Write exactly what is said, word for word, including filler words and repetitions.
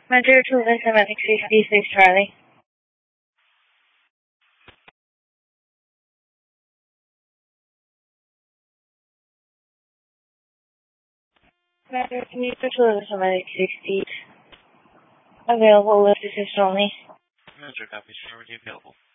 Measure two seven sixty-six Charlie. Measure two seven sixty. Available with this is only. Measure copies already available.